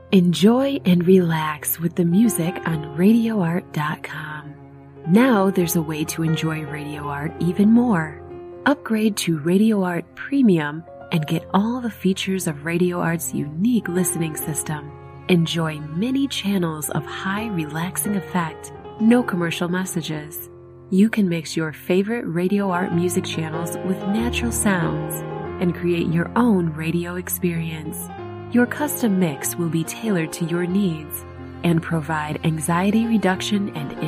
Enjoy and relax with the music on RadioArt.com. Now there's a way to enjoy Radio Art even more. Upgrade to Radio Art Premium and get all the features of Radio Art's unique listening system. Enjoy many channels of high relaxing effect, no commercial messages. You can mix your favorite Radio Art music channels with natural sounds and create your own radio experience. Your custom mix will be tailored to your needs and provide anxiety reduction and